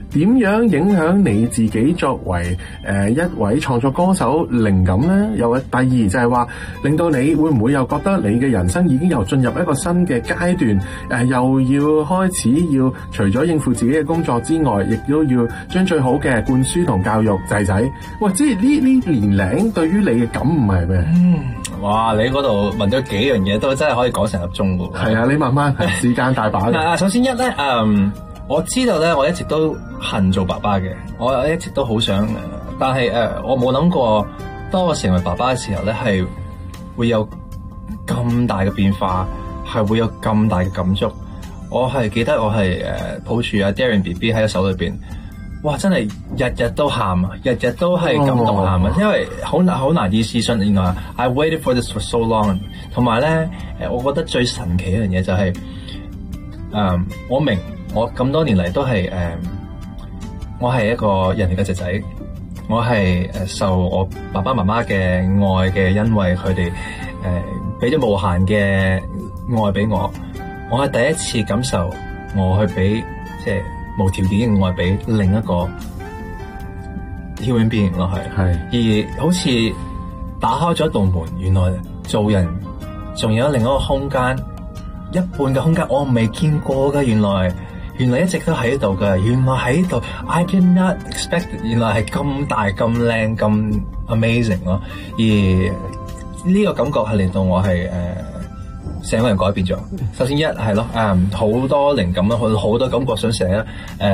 點樣影響你自己作為一位創作歌手靈感咧？又第二就係話，令到你會唔會又覺得你嘅人生已經又進入一個新嘅階段？又要開始要除咗應付自己嘅工作之外，亦都要將最好嘅灌輸同教育仔仔。喂，即係呢年齡對於你嘅感悟係咩？ 哇！你嗰度問咗幾樣嘢，都真係可以講成粒鐘㗎。 係啊，你慢慢時間大把嘅。 首先一咧，我知道咧，我一直都恨做爸爸嘅，我一直都好想，但係我冇諗過，當我成為爸爸嘅時候咧，係會有咁大嘅變化，係會有咁大嘅感觸。我係記得我係抱住阿 Darren BB 喺手裏邊，哇！真係日日都喊啊，日日都係感動喊啊，因為好難以置信，原來 I waited for this for so long。同埋咧，我覺得最神奇一樣嘢就係，我明。我咁多年嚟都係我係一個人哋嘅仔仔，我係受我爸爸媽媽嘅愛嘅恩惠，佢哋俾咗無限嘅愛俾我，我係第一次感受我去俾即係無條件嘅愛俾另一個 human being 咯，係，而好似打開咗一道門，原來做人仲有另一個空間，一半嘅空間我未見過嘅，原來一直都喺度嘅，原來喺度 I did not expect， 原來係咁大咁靚咁 amazing 咯，而呢個感覺係令到我係成個人改變咗。首先一係咯，好多靈感啦，好多感覺想寫啦，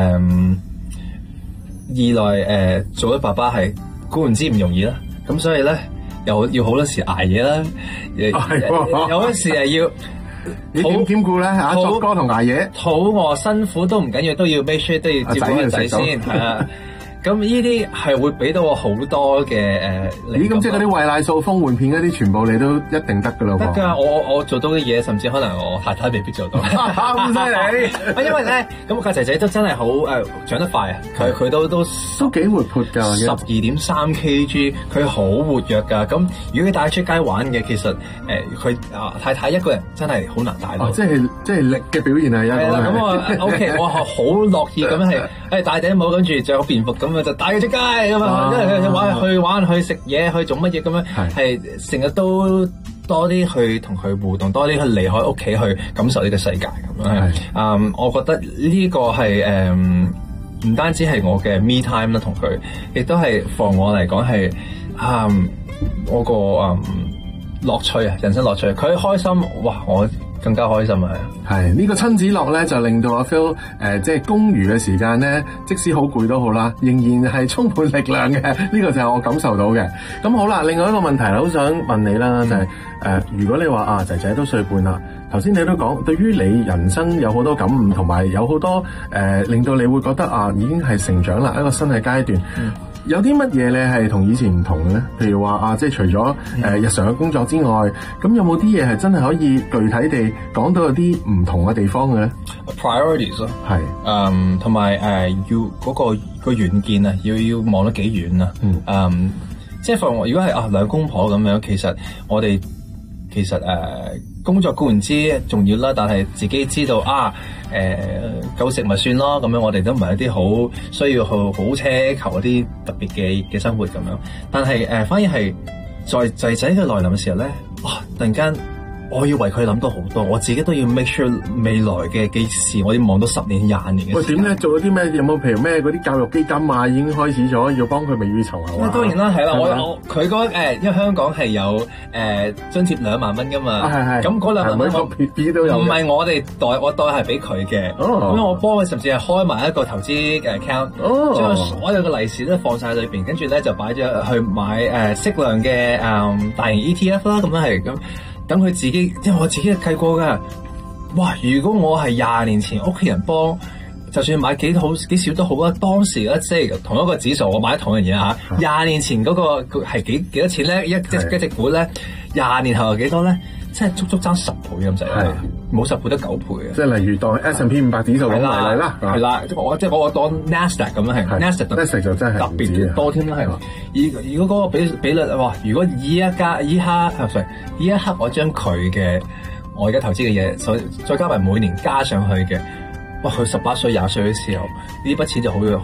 二來做咗爸爸係固然之唔容易啦，咁所以咧又要好多時捱嘢啦，有陣時係要。 你點兼顧咧？作歌同捱夜， 肚餓辛苦都唔緊要，都要 make sure 都要照顧個仔先，係啊。咁呢啲係會俾到我好多嘅咦，咁即係嗰啲餵奶素風換片嗰啲，全部你都一定得㗎啦？ 得㗎，我做到嘅嘢，甚至可能我太太未必做到。 咁犀利！ 因為咧，咁個仔仔都真係好長得快啊！佢都幾活潑㗎 ，12.3 kg， 佢好活躍㗎。咁如果佢帶佢出街玩嘅，其實佢太太一個人真係好難帶到。 即係力嘅表現係一個。係啦， 咁我 OK， 我係好樂意咁樣係戴頂帽，跟住着個便服咁。就帶佢出街咁啊，因為去玩去食嘢去做乜嘢咁樣，係成日都多啲去同佢互動，多啲去離開屋企去感受呢個世界咁樣。我覺得呢個係唔單止係我嘅 me time 啦，同佢亦都係放我嚟講係我個樂趣啊，人生樂趣。佢開心，哇！我更加開心啊！ 係呢個親子樂咧，就令到阿 Phil 即係公餘嘅時間咧，即使好攰都好啦，仍然係充滿力量嘅。呢個就係我感受到嘅。咁好啦，另外一個問題好想問你啦，就係如果你話仔仔都歲半啦，頭先你都講，對於你人生有好多感悟，同埋有好多令到你會覺得已經係成長啦，一個新嘅階段。有啲乜嘢你係同以前唔同嘅咧？譬如話即係除咗日常嘅工作之外，咁有冇啲嘢係真係可以具體地講到有啲唔同嘅地方嘅咧 ？Priorities 咯，係同埋要嗰個遠見啊，要望得幾遠啊？即係如果係兩公婆咁樣，其實我哋工作固然之重要啦，但係自己知道夠食咪算咯，咁樣我哋都唔係一啲好需要去好奢求一啲特別嘅生活咁樣，但係反而係在仔仔嘅來臨嘅時候咧，哇！突然間我要為佢諗到好多，我自己都要 make sure 未來嘅幾時，我要望到10年、20年嘅事。 喂，點咧？做咗啲咩？有冇譬如咩嗰啲教育基金已經開始咗，要幫佢未雨綢繆啊？ 當然啦，係啦，我佢因為香港係有津貼2萬蚊噶嘛，係咁嗰2萬蚊我 BB 都有， 唔係我哋我代係俾佢嘅，咁我幫佢甚至係開埋一個投資嘅 account，將所有嘅利是都放晒裏邊，跟住咧就擺咗去買適量嘅大型 ETF 啦，咁樣係咁。等佢自己，因為我自己計過㗎。哇！如果我係20年前屋企人幫，就算買幾少都好啦。當時咧即係同一個指數，我買同樣嘢嚇。20年前嗰個係幾多錢咧？一隻股咧，20年後係幾多咧？即係足爭10倍咁滯，冇10倍得9倍嘅。 即係例如當 S&P 500指數咁嚟啦， 係啦，我當 Nasdaq 咁樣係 Nasdaq 就真係特別多添啦，係嘛？如果嗰個比率哇，如果依一刻我將我而家投資嘅嘢，再加埋每年加上去嘅，哇！佢18歲、20歲嘅時候，呢筆錢就好